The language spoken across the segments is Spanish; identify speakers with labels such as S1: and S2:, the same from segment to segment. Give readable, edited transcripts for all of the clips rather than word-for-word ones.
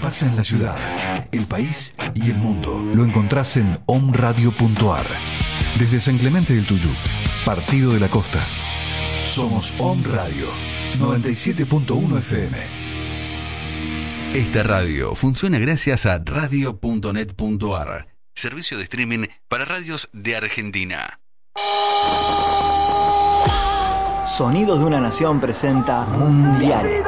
S1: pasa en la ciudad, el país y el mundo lo encontrás en omradio.ar. Desde San Clemente del Tuyú, Partido de la Costa. Somos Om Radio 97.1 FM.
S2: Esta radio funciona gracias a radio.net.ar, servicio de streaming para radios de Argentina.
S3: Sonidos de una Nación presenta Mundiales.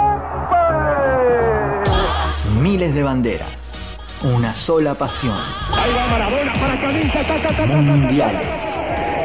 S3: Miles de banderas, una sola pasión.
S4: Ahí va Maradona para camisa,
S3: Mundiales.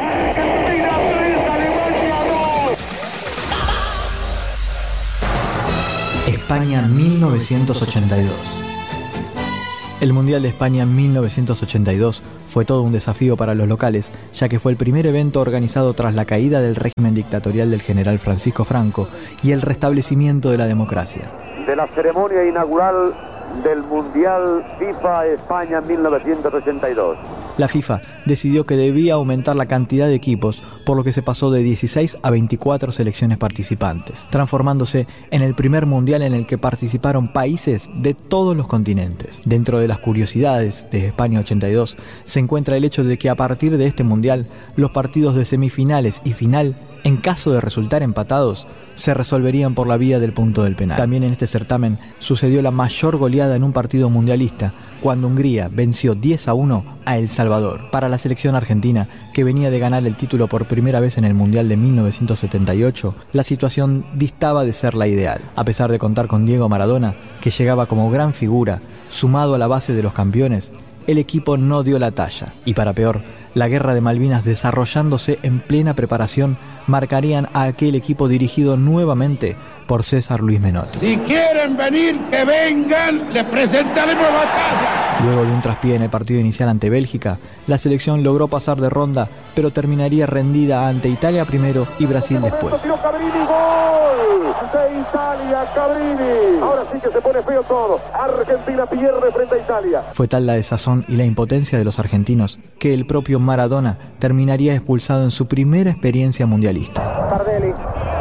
S3: España 1982. El Mundial de España 1982 fue todo un desafío para los locales, ya que fue el primer evento organizado tras la caída del régimen dictatorial del general Francisco Franco y el restablecimiento de la democracia.
S5: De la ceremonia inaugural del Mundial FIFA España 1982.
S3: La FIFA decidió que debía aumentar la cantidad de equipos, por lo que se pasó de 16 a 24 selecciones participantes, transformándose en el primer mundial en el que participaron países de todos los continentes. Dentro de las curiosidades de España 82 se encuentra el hecho de que a partir de este mundial, los partidos de semifinales y final, en caso de resultar empatados, se resolverían por la vía del punto del penal. También en este certamen sucedió la mayor goleada en un partido mundialista, cuando Hungría venció 10-1 a El Salvador. Para la selección argentina, que venía de ganar el título por primera vez en el Mundial de 1978, la situación distaba de ser la ideal. A pesar de contar con Diego Maradona, que llegaba como gran figura, sumado a la base de los campeones, el equipo no dio la talla. Y para peor, la Guerra de Malvinas, desarrollándose en plena preparación, marcarían a aquel equipo dirigido nuevamente por César Luis Menotti.
S4: Si quieren venir, que vengan, les presentaremos batalla.
S3: Luego de un traspié en el partido inicial ante Bélgica, la selección logró pasar de ronda, pero terminaría rendida ante Italia primero y Brasil después.
S5: Cabrini, gol de Italia, Cabrini. Ahora sí que se pone feo todo. Argentina pierde frente a Italia.
S3: Fue tal la desazón y la impotencia de los argentinos que el propio Maradona terminaría expulsado en su primera experiencia mundialista.
S5: Tardelli.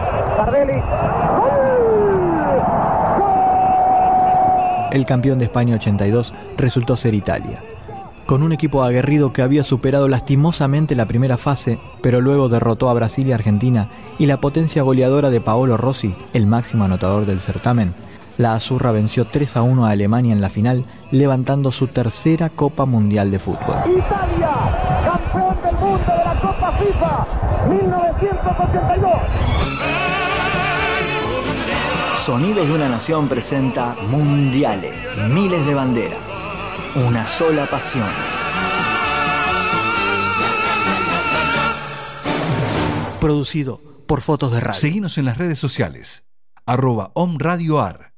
S3: El campeón de España 82 resultó ser Italia. Con un equipo aguerrido que había superado lastimosamente la primera fase, pero luego derrotó a Brasil y Argentina, y la potencia goleadora de Paolo Rossi, el máximo anotador del certamen, la azurra venció 3-1 a Alemania en la final, levantando su tercera Copa Mundial de Fútbol.
S5: Italia, campeón del mundo de la Copa FIFA 1982.
S3: Sonidos de una Nación presenta Mundiales, miles de banderas, una sola pasión. Producido por Fotos de Radio.
S1: Seguinos en las redes sociales @omradioar.